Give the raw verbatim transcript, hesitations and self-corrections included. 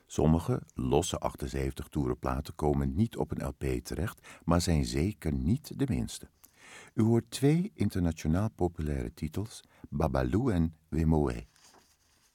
Sommige losse achtenzeventig toerenplaten komen niet op een L P terecht, maar zijn zeker niet de minste. U hoort twee internationaal populaire titels, Babaloo en Wemoé.